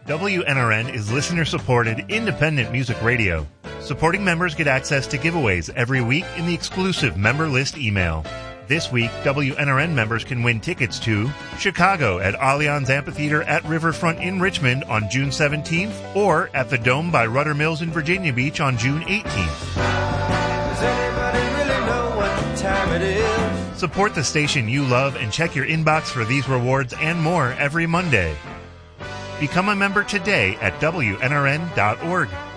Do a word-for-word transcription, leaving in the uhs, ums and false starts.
W N R N is listener-supported, independent music radio. Supporting members get access to giveaways every week in the exclusive member list email. This week, W N R N members can win tickets to Chicago at Allianz Amphitheater at Riverfront in Richmond on June seventeenth, or at the Dome by Rudder Mills in Virginia Beach on June eighteenth. Does anybody really know what time it is? Support the station you love and check your inbox for these rewards and more every Monday. Become a member today at W N R N dot org.